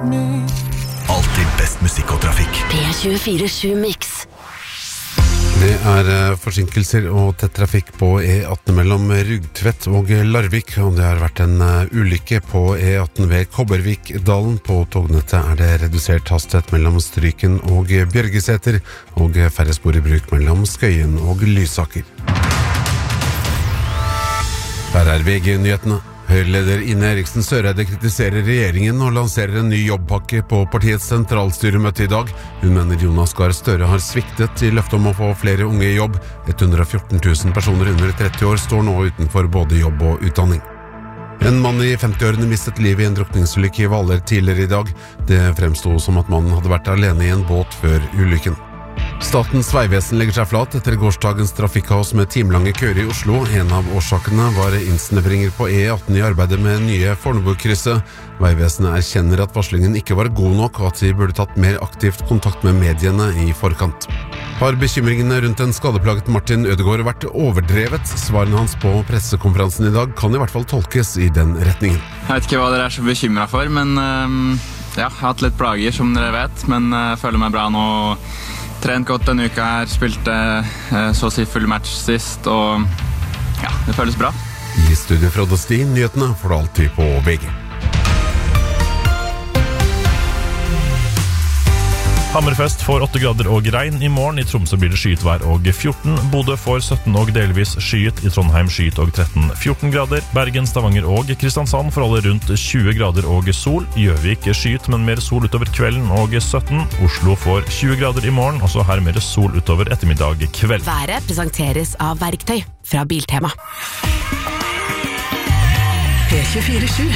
Alltid best musikk og trafikk. P24-7 Mix. Det forsinkelser og tett trafikk på E18 mellom Rugtvedt og Larvik, og det har vært en ulykke på E18 ved Kobbervikdalen. På tognettet det redusert hastighet mellom Stryken og Bjørgeseter, og færre spor i bruk mellom Skøyen og Lysaker. Her VG-nyhetene. Høyreleder Ine Eriksen Søreide kritiserer regjeringen og lanserer en ny jobbpakke på partiets sentralstyremøte i dag. Hun mener Jonas Gahr Støre har sviktet i løftet om å få flere unge i jobb. 114 000 personer under 30 år står nå utenfor både jobb og utdanning. En mann i 50-årene mistet livet i en drukningsulykke i Hvaler tidligere i dag. Det fremstod som at mannen hadde vært alene i en båt før ulykken. Statens Vegvesen legger seg flat etter gårsdagens trafikkkaos med timelange køer i Oslo. En av årsakene var innsnevringer på E18 i arbeidet med nye Fornebukrysset. Vegvesenet erkjenner at varslingen ikke var god nok, og at de burde tatt mer aktivt kontakt med mediene i forkant. Har bekymringene rundt den skadeplaget Martin Ødegaard vært overdrevet? Svarene hans på pressekonferansen i dag kan i hvert fall tolkes i den retningen. Jeg vet ikke hva dere så bekymret for, men jeg har hatt litt plager som dere vet, men jeg føler meg bra nå. Trent godt denne uka her, spilte så å si full match sist, og ja, det føles bra. I studiet fra Dostin, nyhetene får du alltid på VG. Hammerfest får 8 grader og regn i morgen. I Tromsø blir det skyet vær og 14. Bodø får 17 og delvis skyet. I Trondheim skyet og 13-14 grader. Bergen, Stavanger og Kristiansand får alle rundt 20 grader og sol. Gjøvik skyet, men mer sol utover kvelden og 17. Oslo får 20 grader i morgen, og så her mer sol utover ettermiddag kveld. Været presenteres av Verktøy fra Biltema. P24-7.